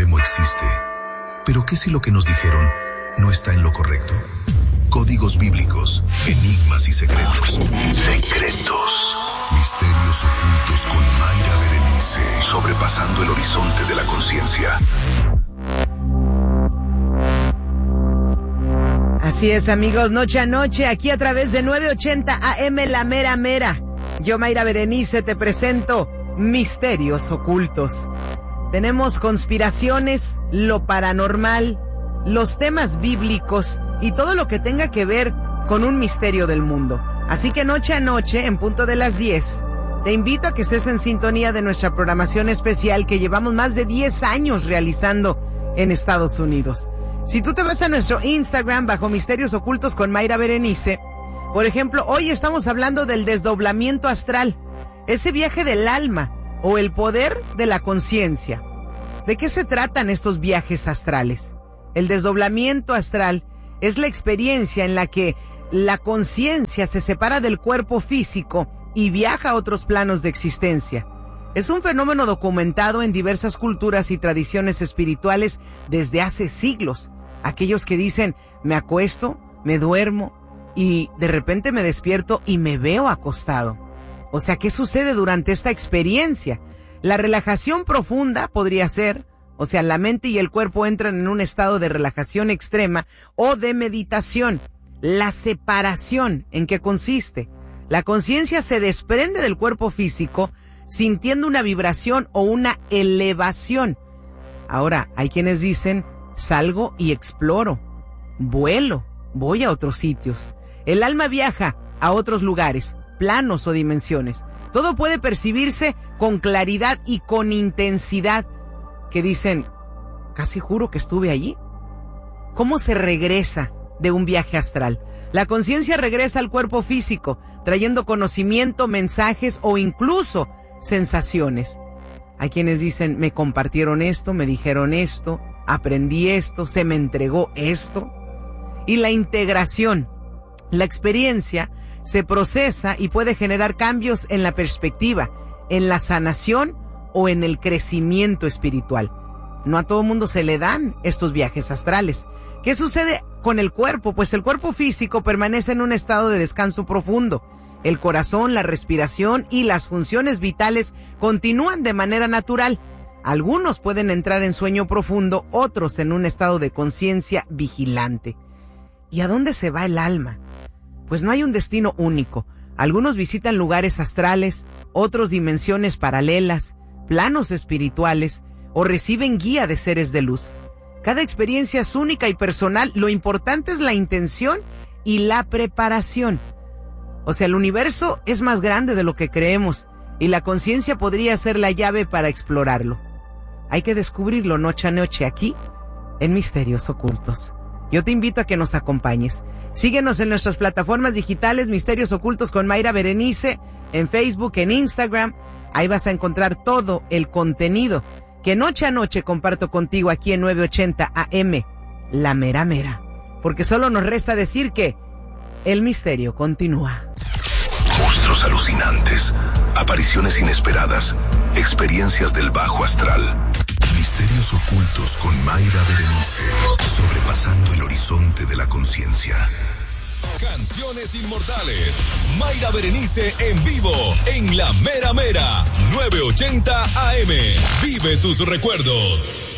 supremo existe. Pero ¿qué si lo que nos dijeron no está en lo correcto? Códigos bíblicos, enigmas y secretos. Secretos. Misterios ocultos con Mayra Berenice. Sobrepasando el horizonte de la conciencia. Así es, amigos, noche a noche, aquí a través de 980 AM, La Mera Mera. Yo, Mayra Berenice, te presento Misterios Ocultos. Tenemos conspiraciones, lo paranormal, los temas bíblicos y todo lo que tenga que ver con un misterio del mundo. Así que noche a noche, en punto de las 10, te invito a que estés en sintonía de nuestra programación especial que llevamos más de 10 años realizando en Estados Unidos. Si tú te vas a nuestro Instagram bajo Misterios Ocultos con Mayra Berenice, por ejemplo, hoy estamos hablando del desdoblamiento astral, ese viaje del alma o el poder de la conciencia. ¿De qué se tratan estos viajes astrales? El desdoblamiento astral es la experiencia en la que la conciencia se separa del cuerpo físico y viaja a otros planos de existencia. Es un fenómeno documentado en diversas culturas y tradiciones espirituales desde hace siglos. Aquellos que dicen, me acuesto, me duermo y de repente me despierto y me veo acostado. O sea, ¿qué sucede durante esta experiencia? La relajación profunda podría ser, o sea, la mente y el cuerpo entran en un estado de relajación extrema o de meditación. La separación, ¿en qué consiste? La conciencia se desprende del cuerpo físico sintiendo una vibración o una elevación. Ahora, hay quienes dicen, salgo y exploro, vuelo, voy a otros sitios. El alma viaja a otros lugares, planos o dimensiones. Todo puede percibirse con claridad y con intensidad. Que dicen, casi juro que estuve allí. ¿Cómo se regresa de un viaje astral? La conciencia regresa al cuerpo físico, trayendo conocimiento, mensajes o incluso sensaciones. Hay quienes dicen, me compartieron esto, me dijeron esto, aprendí esto, se me entregó esto. Y la integración, la experiencia se procesa y puede generar cambios en la perspectiva, en la sanación o en el crecimiento espiritual. No a todo mundo se le dan estos viajes astrales. ¿Qué sucede con el cuerpo? Pues el cuerpo físico permanece en un estado de descanso profundo. El corazón, la respiración y las funciones vitales continúan de manera natural. Algunos pueden entrar en sueño profundo, otros en un estado de conciencia vigilante. ¿Y a dónde se va el alma? Pues no hay un destino único. Algunos visitan lugares astrales, otros dimensiones paralelas, planos espirituales o reciben guía de seres de luz. Cada experiencia es única y personal. Lo importante es la intención y la preparación. O sea, el universo es más grande de lo que creemos y la conciencia podría ser la llave para explorarlo. Hay que descubrirlo noche a noche aquí en Misterios Ocultos. Yo te invito a que nos acompañes. Síguenos en nuestras plataformas digitales Misterios Ocultos con Mayra Berenice, en Facebook, en Instagram. Ahí vas a encontrar todo el contenido que noche a noche comparto contigo aquí en 980 AM, La Mera Mera. Porque solo nos resta decir que el misterio continúa. Monstruos alucinantes, apariciones inesperadas, experiencias del bajo astral. Misterios Ocultos con Mayra Berenice. Sobrepasando el horizonte de la conciencia. Canciones inmortales. Mayra Berenice en vivo en La Mera Mera. 980 AM. Vive tus recuerdos.